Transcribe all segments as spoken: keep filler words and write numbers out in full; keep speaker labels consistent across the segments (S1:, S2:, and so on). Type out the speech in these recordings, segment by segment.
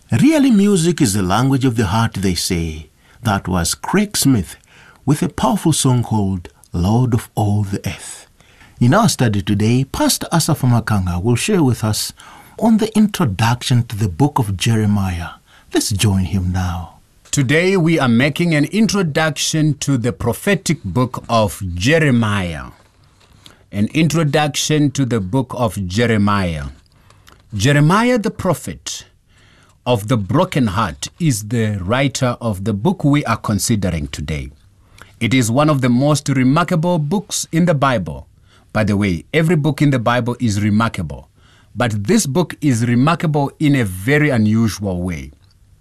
S1: Really, music is the language of the heart, they say. That was Craig Smith with a powerful song called Lord of All the Earth. In our study today, Pastor Asaph Makanga will share with us on the introduction to the book of Jeremiah. Let's join him now.
S2: Today we are making an introduction to the prophetic book of Jeremiah. An introduction to the book of Jeremiah. Jeremiah the prophet of the broken heart is the writer of the book we are considering today. It is one of the most remarkable books in the Bible. By the way, every book in the Bible is remarkable, but this book is remarkable in a very unusual way.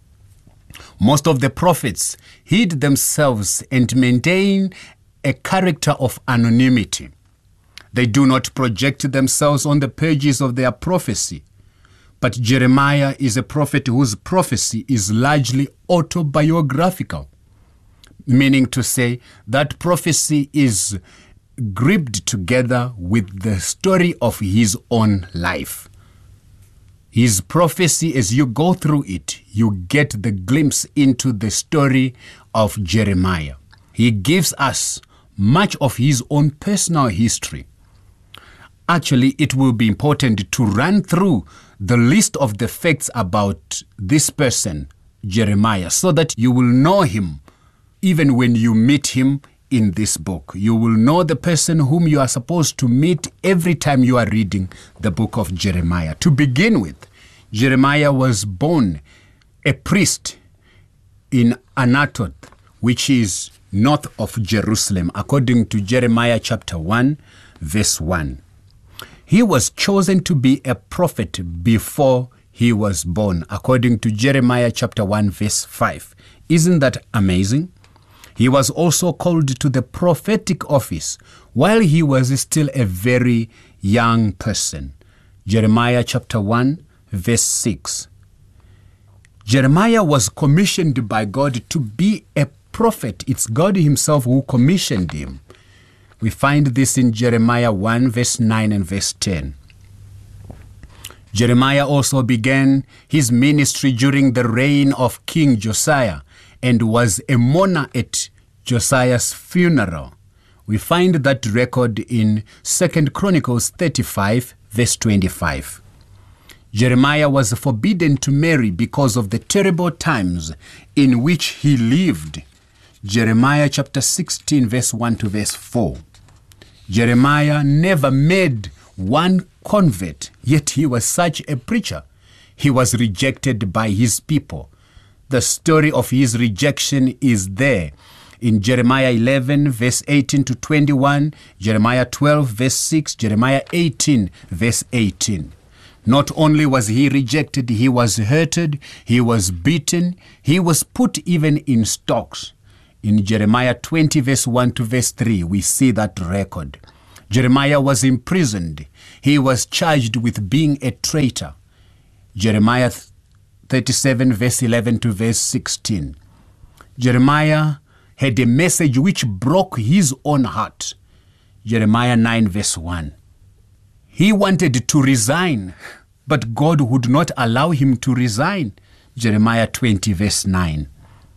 S2: Most of the prophets hid themselves and maintain a character of anonymity. They do not project themselves on the pages of their prophecy. But Jeremiah is a prophet whose prophecy is largely autobiographical, meaning to say that prophecy is gripped together with the story of his own life. His prophecy, as you go through it, you get the glimpse into the story of Jeremiah. He gives us much of his own personal history. Actually, it will be important to run through the list of the facts about this person, Jeremiah, so that you will know him even when you meet him in this book. You will know the person whom you are supposed to meet every time you are reading the book of Jeremiah. To begin with, Jeremiah was born a priest in Anathoth, which is north of Jerusalem, according to Jeremiah chapter one, verse one. He was chosen to be a prophet before he was born, according to Jeremiah chapter one, verse five. Isn't that amazing? He was also called to the prophetic office while he was still a very young person. Jeremiah chapter one, verse six. Jeremiah was commissioned by God to be a prophet. It's God himself who commissioned him. We find this in Jeremiah one, verse nine and verse ten. Jeremiah also began his ministry during the reign of King Josiah and was a mourner at Josiah's funeral. We find that record in Second Chronicles thirty-five, verse twenty-five. Jeremiah was forbidden to marry because of the terrible times in which he lived. Jeremiah chapter sixteen, verse one to verse four. Jeremiah never made one convert, yet he was such a preacher. He was rejected by his people. The story of his rejection is there in Jeremiah eleven, verse eighteen to twenty-one, Jeremiah twelve, verse six, Jeremiah eighteen, verse eighteen. Not only was he rejected, he was hurted, he was beaten, he was put even in stocks. In Jeremiah twenty, verse one to verse three, we see that record. Jeremiah was imprisoned. He was charged with being a traitor. Jeremiah thirty-seven, verse eleven to verse sixteen. Jeremiah had a message which broke his own heart. Jeremiah nine, verse one. He wanted to resign, but God would not allow him to resign. Jeremiah twenty, verse nine.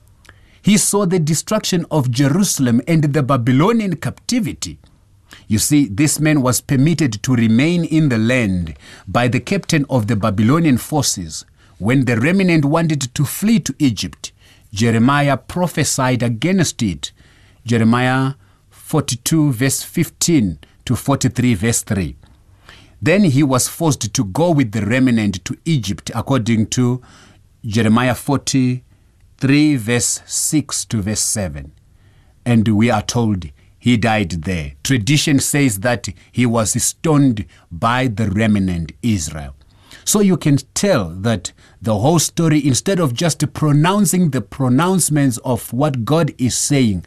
S2: He saw the destruction of Jerusalem and the Babylonian captivity. You see, this man was permitted to remain in the land by the captain of the Babylonian forces. When the remnant wanted to flee to Egypt, Jeremiah prophesied against it. Jeremiah forty-two, verse fifteen to forty-three, verse three. Then he was forced to go with the remnant to Egypt, according to Jeremiah forty-three, verse six to verse seven. And we are told he died there. Tradition says that he was stoned by the remnant Israel. So you can tell that the whole story, instead of just pronouncing the pronouncements of what God is saying,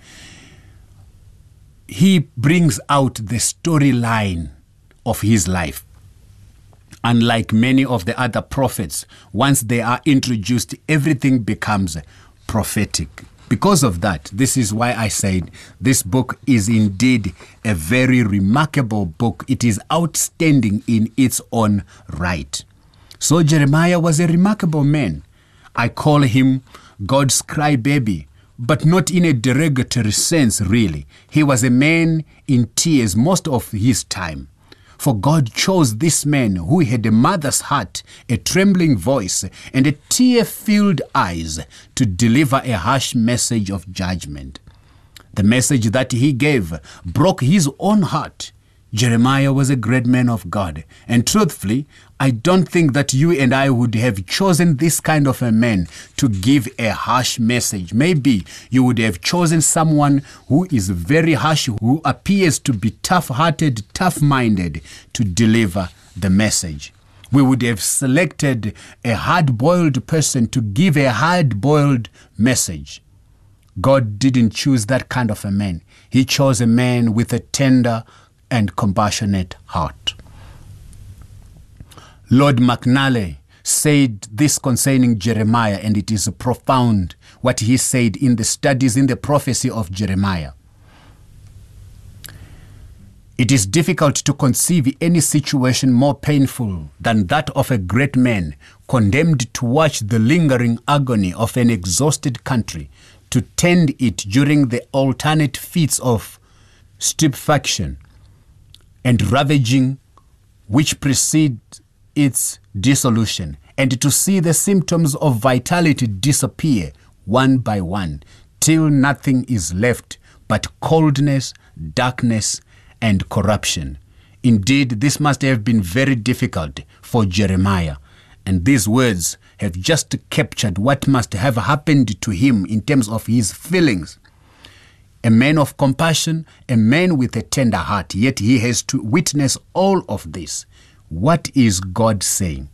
S2: he brings out the storyline of his life. Unlike many of the other prophets, once they are introduced, everything becomes prophetic. Because of that, this is why I said this book is indeed a very remarkable book. It is outstanding in its own right. So Jeremiah was a remarkable man. I call him God's crybaby, but not in a derogatory sense, really. He was a man in tears most of his time. For God chose this man who had a mother's heart, a trembling voice, and a tear-filled eyes to deliver a harsh message of judgment. The message that he gave broke his own heart. Jeremiah was a great man of God, and truthfully, I don't think that you and I would have chosen this kind of a man to give a harsh message. Maybe you would have chosen someone who is very harsh, who appears to be tough-hearted, tough-minded to deliver the message. We would have selected a hard-boiled person to give a hard-boiled message. God didn't choose that kind of a man. He chose a man with a tender and compassionate heart. Lord McNally said this concerning Jeremiah, and it is profound what he said in the studies in the prophecy of Jeremiah. It is difficult to conceive any situation more painful than that of a great man condemned to watch the lingering agony of an exhausted country, to tend it during the alternate fits of stupefaction and ravaging which precede its dissolution, and to see the symptoms of vitality disappear one by one, till nothing is left but coldness, darkness, and corruption. Indeed, this must have been very difficult for Jeremiah, and these words have just captured what must have happened to him in terms of his feelings. A man of compassion, a man with a tender heart, yet he has to witness all of this. What is God saying?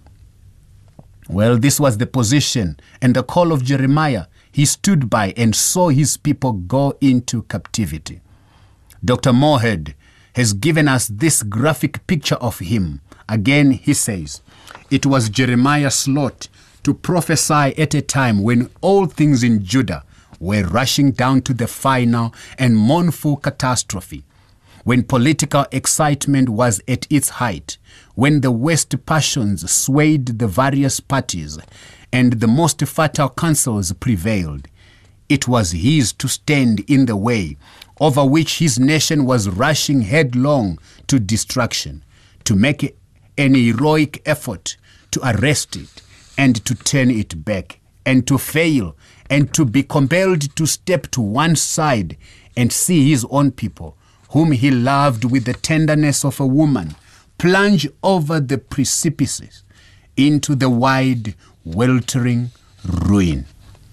S2: Well, this was the position and the call of Jeremiah. He stood by and saw his people go into captivity. Doctor Moorhead has given us this graphic picture of him. Again, he says, it was Jeremiah's lot to prophesy at a time when all things in Judah were rushing down to the final and mournful catastrophe, when political excitement was at its height, when the worst passions swayed the various parties, and the most fatal counsels prevailed. It was his to stand in the way, over which his nation was rushing headlong to destruction, to make an heroic effort to arrest it, and to turn it back, and to fail, and to be compelled to step to one side and see his own people, whom he loved with the tenderness of a woman, plunge over the precipices into the wide, weltering ruin.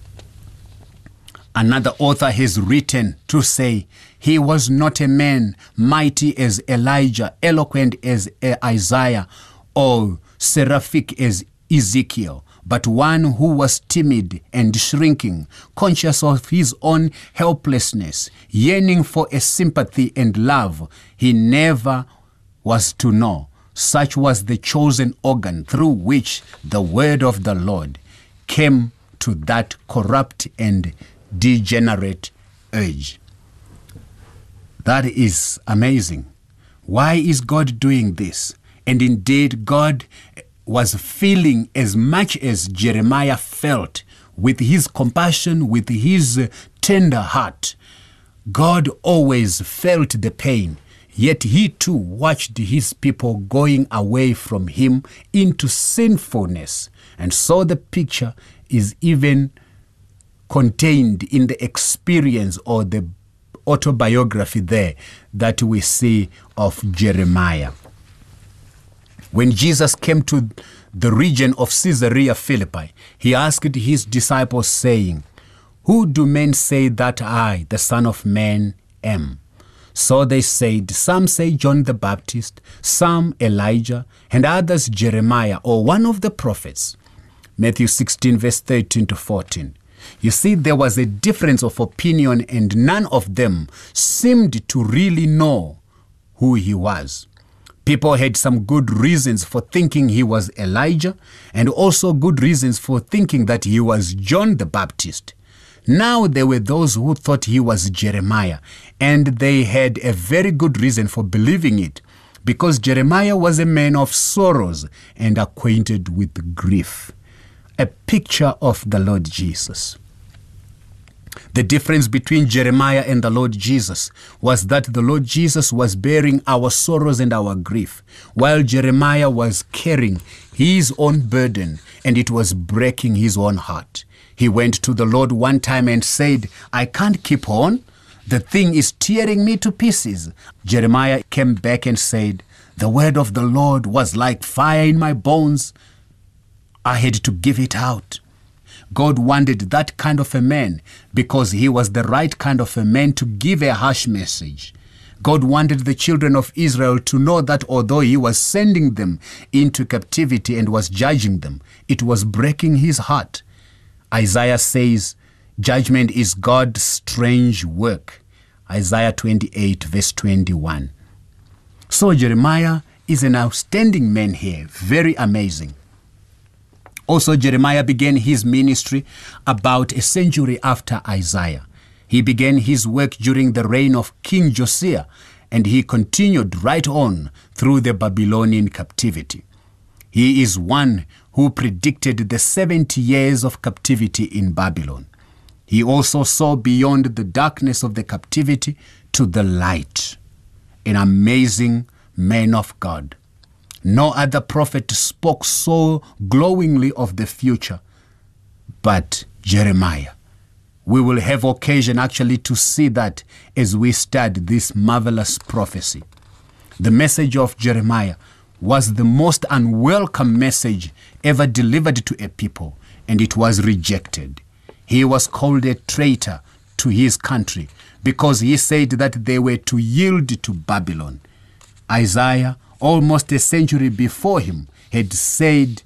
S2: Another author has written to say, he was not a man mighty as Elijah, eloquent as Isaiah, or seraphic as Ezekiel, but one who was timid and shrinking, conscious of his own helplessness, yearning for a sympathy and love he never was to know. Such was the chosen organ through which the word of the Lord came to that corrupt and degenerate age. That is amazing. Why is God doing this? And indeed, God was feeling as much as Jeremiah felt, with his compassion, with his tender heart. God always felt the pain, yet he too watched his people going away from him into sinfulness. And so the picture is even contained in the experience or the autobiography there that we see of Jeremiah. When Jesus came to the region of Caesarea Philippi, he asked his disciples, saying, "Who do men say that I, the Son of Man, am?" So they said, some say John the Baptist, some Elijah, and others Jeremiah, or one of the prophets. Matthew sixteen, verse thirteen to fourteen. You see, there was a difference of opinion, and none of them seemed to really know who he was. People had some good reasons for thinking he was Elijah, and also good reasons for thinking that he was John the Baptist. Now there were those who thought he was Jeremiah, and they had a very good reason for believing it, because Jeremiah was a man of sorrows and acquainted with grief. a picture of the Lord Jesus. The difference between Jeremiah and the Lord Jesus was that the Lord Jesus was bearing our sorrows and our grief, while Jeremiah was carrying his own burden, and it was breaking his own heart. He went to the Lord one time and said, I can't keep on. The thing is tearing me to pieces. Jeremiah came back and said, the word of the Lord was like fire in my bones. I had to give it out. God wanted that kind of a man because he was the right kind of a man to give a harsh message. God wanted the children of Israel to know that although he was sending them into captivity and was judging them, it was breaking his heart. Isaiah says, judgment is God's strange work. Isaiah twenty-eight, verse twenty-one. So Jeremiah is an outstanding man here, very amazing. Also, Jeremiah began his ministry about a century after Isaiah. He began his work during the reign of King Josiah, and he continued right on through the Babylonian captivity. He is one who predicted the seventy years of captivity in Babylon. He also saw beyond the darkness of the captivity to the light. An amazing man of God. No other prophet spoke so glowingly of the future but Jeremiah. We will have occasion actually to see that as we study this marvelous prophecy. The message of Jeremiah was the most unwelcome message ever delivered to a people, and it was rejected. He was called a traitor to his country because he said that they were to yield to Babylon. Isaiah, almost a century before him, had said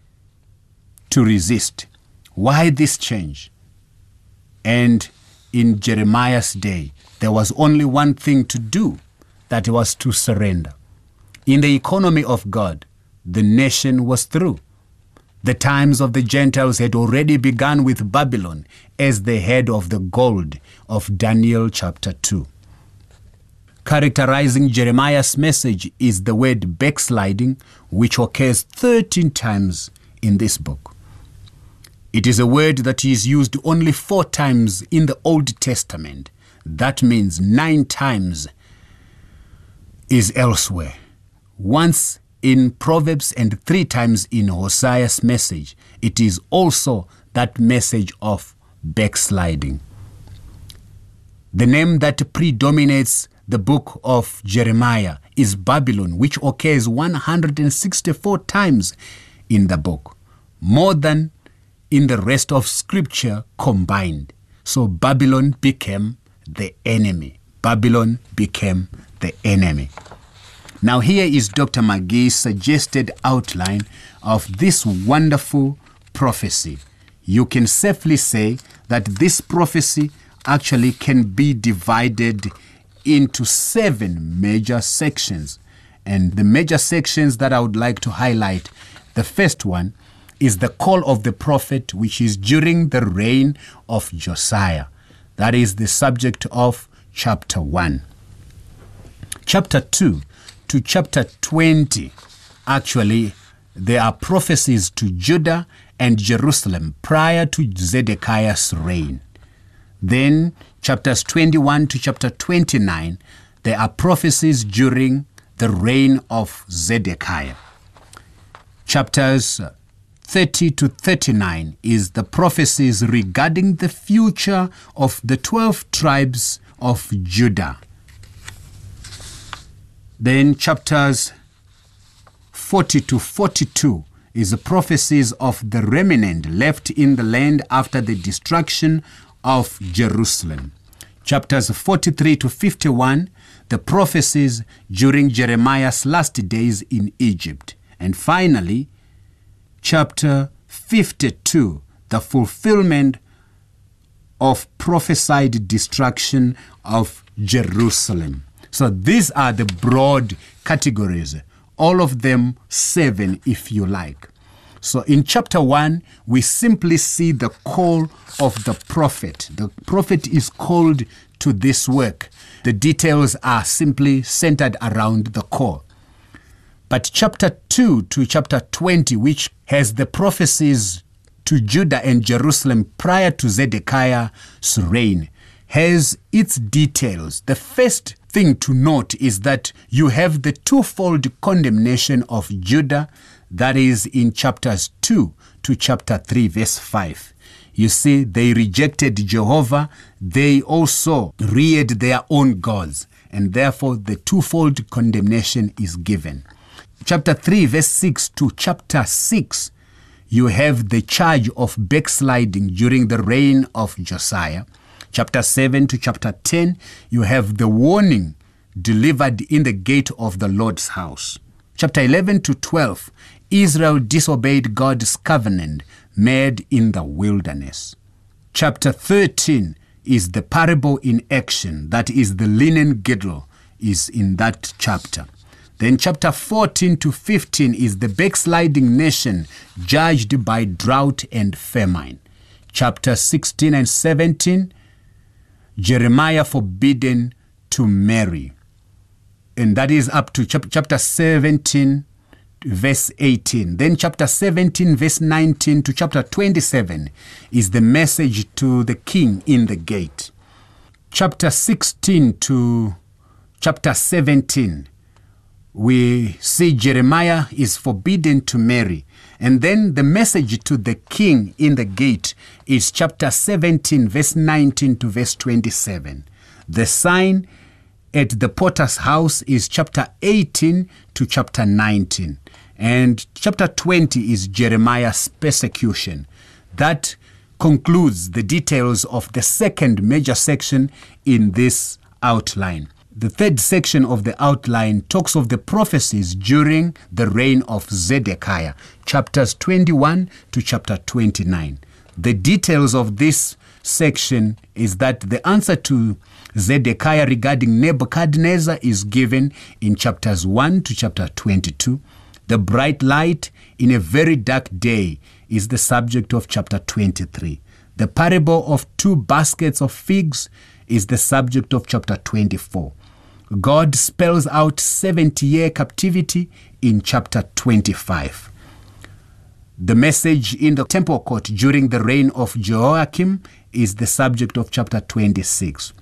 S2: to resist. Why this change? And in Jeremiah's day, there was only one thing to do, that was to surrender. In the economy of God, the nation was through. The times of the Gentiles had already begun with Babylon as the head of the gold of Daniel chapter two. Characterizing Jeremiah's message is the word backsliding, which occurs thirteen times in this book. It is a word that is used only four times in the Old Testament. That means nine times is elsewhere. Once in Proverbs and three times in Hosea's message. It is also that message of backsliding. The name that predominates the book of Jeremiah is Babylon, which occurs one hundred sixty-four times in the book, more than in the rest of Scripture combined. So Babylon became the enemy. Babylon became the enemy. Now here is Doctor McGee's suggested outline of this wonderful prophecy. You can safely say that this prophecy actually can be divided into seven major sections. And the major sections that I would like to highlight, the first one is the call of the prophet, which is during the reign of Josiah. That is the subject of chapter one. Chapter two to chapter twenty, actually, there are prophecies to Judah and Jerusalem prior to Zedekiah's reign. Then, chapters twenty-one to chapter twenty-nine, there are prophecies during the reign of Zedekiah. Chapters thirty to thirty-nine is the prophecies regarding the future of the twelve tribes of Judah. Then chapters forty to forty-two is the prophecies of the remnant left in the land after the destruction of Jerusalem. Chapters forty-three to fifty-one, the prophecies during Jeremiah's last days in Egypt. And finally, chapter fifty-two, the fulfillment of prophesied destruction of Jerusalem. So these are the broad categories, all of them seven if you like. So in chapter one, we simply see the call of the prophet. The prophet is called to this work. The details are simply centered around the call. But chapter two to chapter twenty, which has the prophecies to Judah and Jerusalem prior to Zedekiah's reign has its details. The first thing to note is that you have the twofold condemnation of Judah, that is in chapters two to chapter three, verse five. You see, they rejected Jehovah. They also reared their own gods, and therefore the twofold condemnation is given. Chapter three, verse six to chapter six, you have the charge of backsliding during the reign of Josiah. Chapter seven to chapter ten, you have the warning delivered in the gate of the Lord's house. Chapter eleven to twelve, Israel disobeyed God's covenant made in the wilderness. Chapter thirteen is the parable in action, that is the linen girdle, is in that chapter. Then chapter fourteen to fifteen is the backsliding nation judged by drought and famine. Chapter sixteen and seventeen, Jeremiah forbidden to marry. And that is up to chap- chapter seventeen, verse eighteen. Then chapter seventeen, verse nineteen to chapter twenty-seven is the message to the king in the gate. Chapter sixteen to chapter seventeen, we see Jeremiah is forbidden to marry. And then the message to the king in the gate is chapter seventeen, verse nineteen to verse twenty-seven. The sign at the potter's house is chapter eighteen to chapter nineteen. And chapter twenty is Jeremiah's persecution. That concludes the details of the second major section in this outline. The third section of the outline talks of the prophecies during the reign of Zedekiah, chapters twenty-one to chapter twenty-nine. The details of this section is that the answer to Zedekiah regarding Nebuchadnezzar is given in chapters one to chapter twenty-two. The bright light in a very dark day is the subject of chapter twenty-three. The parable of two baskets of figs is the subject of chapter twenty-four. God spells out seventy-year captivity in chapter twenty-five. The message in the temple court during the reign of Jehoiakim is the subject of chapter twenty-six.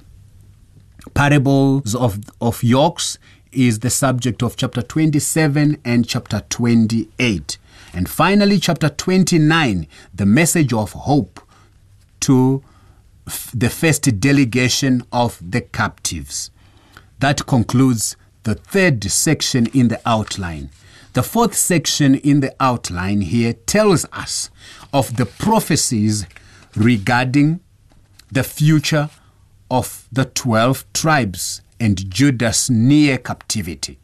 S2: Parables of, of yokes is the subject of chapter twenty-seven and chapter twenty-eight. And finally, chapter twenty-nine, the message of hope to f- the first delegation of the captives. That concludes the third section in the outline. The fourth section in the outline here tells us of the prophecies regarding the future of the twelve tribes and Judah's near captivity.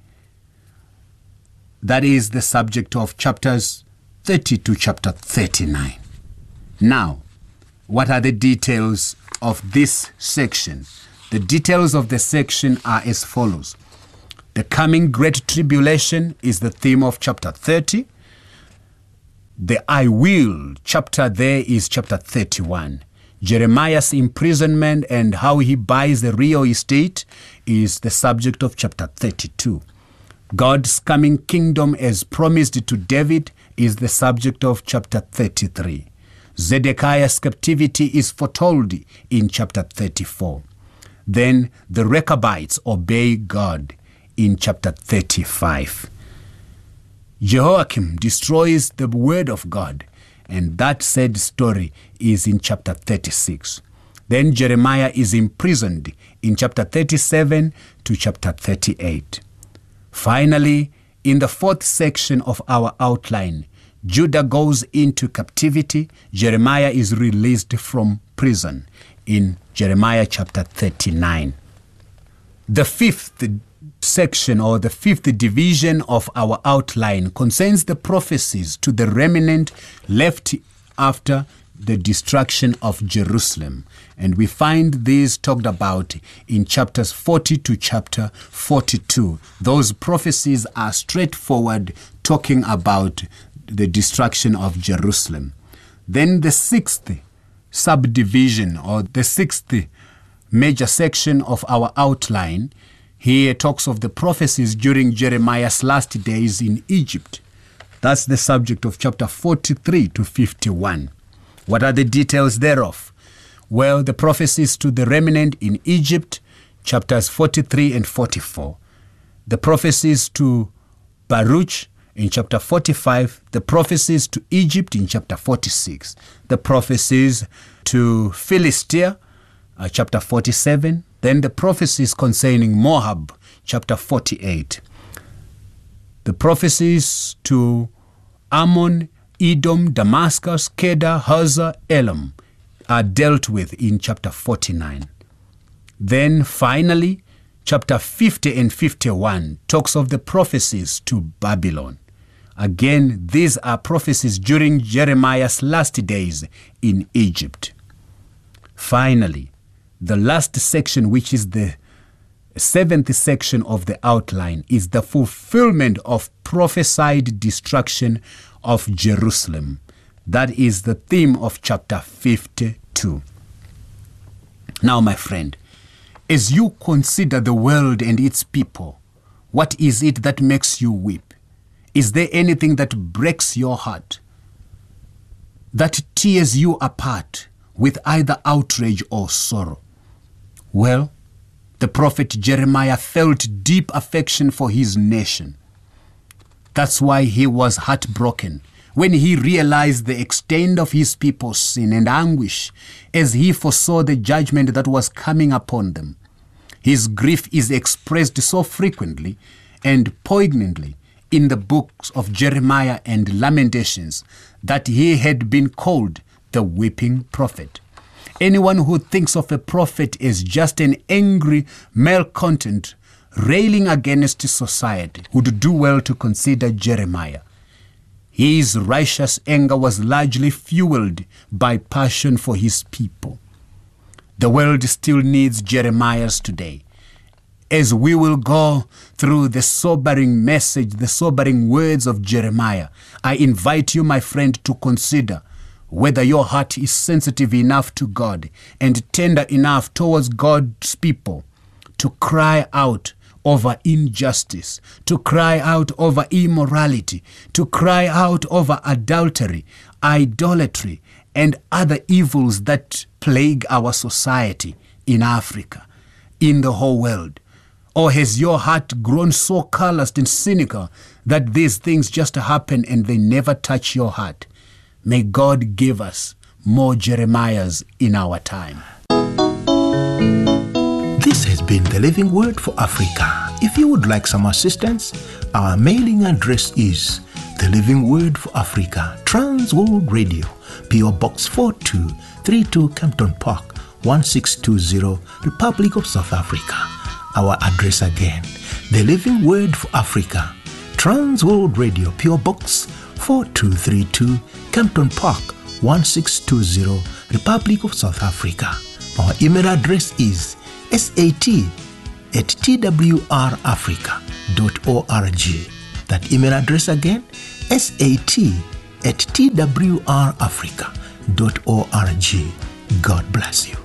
S2: That is the subject of chapters thirty to chapter thirty-nine. Now, what are the details of this section? The details of the section are as follows. The coming great tribulation is the theme of chapter thirty. The I will chapter there is chapter thirty-one. Jeremiah's imprisonment and how he buys the real estate is the subject of chapter thirty-two. God's coming kingdom as promised to David is the subject of chapter thirty-three. Zedekiah's captivity is foretold in chapter thirty-four. Then the Rechabites obey God in chapter thirty-five. Jehoiakim destroys the word of God, and that said story is in chapter thirty-six. Then Jeremiah is imprisoned in chapter thirty-seven to chapter thirty-eight. Finally, in the fourth section of our outline, Judah goes into captivity. Jeremiah is released from prison in Jeremiah chapter thirty-nine. The fifth section or the fifth division of our outline concerns the prophecies to the remnant left after the destruction of Jerusalem. And we find these talked about in chapters forty to chapter forty-two. Those prophecies are straightforward, talking about the destruction of Jerusalem. Then the sixth subdivision or the sixth major section of our outline here talks of the prophecies during Jeremiah's last days in Egypt. That's the subject of chapter forty-three to fifty-one. What are the details thereof? Well, the prophecies to the remnant in Egypt, chapters forty-three and forty-four. The prophecies to Baruch in chapter forty-five. The prophecies to Egypt in chapter forty-six. The prophecies to Philistia, uh, chapter forty-seven. Then the prophecies concerning Moab, chapter forty-eight. The prophecies to Ammon, Edom, Damascus, Kedar, Hazar, Elam are dealt with in chapter forty-nine. Then finally, chapter fifty and fifty-one talks of the prophecies to Babylon. Again, these are prophecies during Jeremiah's last days in Egypt. Finally, the last section, which is the seventh section of the outline, is the fulfillment of prophesied destruction of Jerusalem. That is the theme of chapter fifty-two. Now, my friend, as you consider the world and its people, what is it that makes you weep? Is there anything that breaks your heart, that tears you apart with either outrage or sorrow? Well, the prophet Jeremiah felt deep affection for his nation. That's why he was heartbroken when he realized the extent of his people's sin and anguish as he foresaw the judgment that was coming upon them. His grief is expressed so frequently and poignantly in the books of Jeremiah and Lamentations that he had been called the weeping prophet. Anyone who thinks of a prophet as just an angry malcontent railing against society would do well to consider Jeremiah. His righteous anger was largely fueled by passion for his people. The world still needs Jeremiahs today. As we will go through the sobering message, the sobering words of Jeremiah, I invite you, my friend, to consider whether your heart is sensitive enough to God and tender enough towards God's people to cry out over injustice, to cry out over immorality, to cry out over adultery, idolatry, and other evils that plague our society in Africa, in the whole world. Or has your heart grown so calloused and cynical that these things just happen and they never touch your heart? May God give us more Jeremiahs in our time.
S1: This has been the Living Word for Africa. If you would like some assistance, our mailing address is The Living Word for Africa, Trans World Radio, P O Box four two three two, Kempton Park, one six two zero, Republic of South Africa. Our address again, The Living Word for Africa, Trans World Radio, P O Box four two three two, Kempton Park, one six two zero, Republic of South Africa. Our email address is sat at twrafrica dot org. That email address again, sat at twrafrica dot org. God bless you.